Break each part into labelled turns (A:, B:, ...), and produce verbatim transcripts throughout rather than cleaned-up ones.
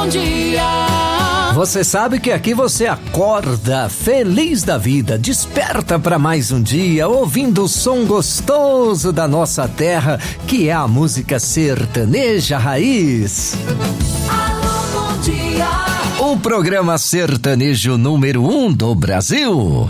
A: bom dia.
B: Você sabe que aqui você acorda feliz da vida, desperta para mais um dia, ouvindo o som gostoso da nossa terra, que é a música sertaneja raiz.
A: Alô, bom dia.
B: O programa sertanejo número um do Brasil.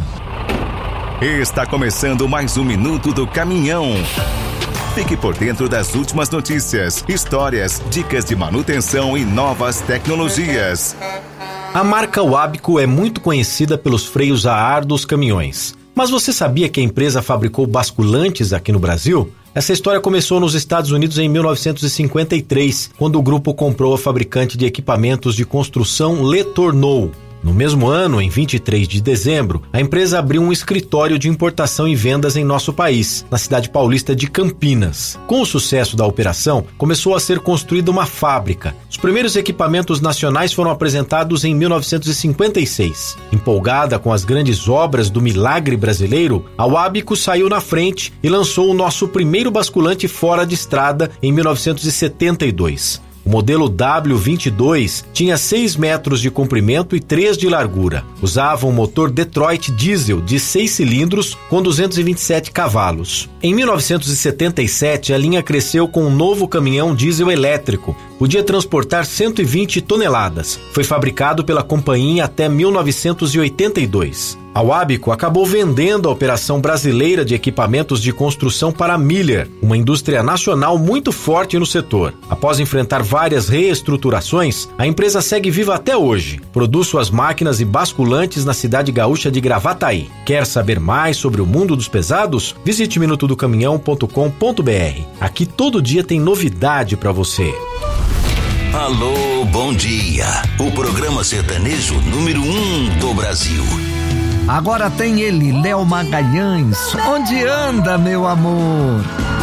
C: Está começando mais um Minuto do Caminhão. Fique por dentro das últimas notícias, histórias, dicas de manutenção e novas tecnologias.
D: A marca Wabco é muito conhecida pelos freios a ar dos caminhões. Mas você sabia que a empresa fabricou basculantes aqui no Brasil? Essa história começou nos Estados Unidos em mil novecentos e cinquenta e três, quando o grupo comprou a fabricante de equipamentos de construção Letourneau. No mesmo ano, em vinte e três de dezembro, a empresa abriu um escritório de importação e vendas em nosso país, na cidade paulista de Campinas. Com o sucesso da operação, começou a ser construída uma fábrica. Os primeiros equipamentos nacionais foram apresentados em mil novecentos e cinquenta e seis. Empolgada com as grandes obras do milagre brasileiro, a Wabco saiu na frente e lançou o nosso primeiro basculante fora de estrada em mil novecentos e setenta e dois. O modelo W vinte e dois tinha seis metros de comprimento e três de largura. Usava um motor Detroit diesel de seis cilindros com duzentos e vinte e sete cavalos. Em mil novecentos e setenta e sete, a linha cresceu com um novo caminhão diesel elétrico. Podia transportar cento e vinte toneladas. Foi fabricado pela companhia até mil novecentos e oitenta e dois. A Wabco acabou vendendo a operação brasileira de equipamentos de construção para a Miller, uma indústria nacional muito forte no setor. Após enfrentar várias reestruturações, a empresa segue viva até hoje. Produz suas máquinas e basculantes na cidade gaúcha de Gravataí. Quer saber mais sobre o mundo dos pesados? Visite minuto do caminhão ponto com ponto b r. Aqui todo dia tem novidade para você.
E: Alô, bom dia. O programa sertanejo número um do Brasil.
B: Agora tem ele, Léo Magalhães. Onde anda, meu amor?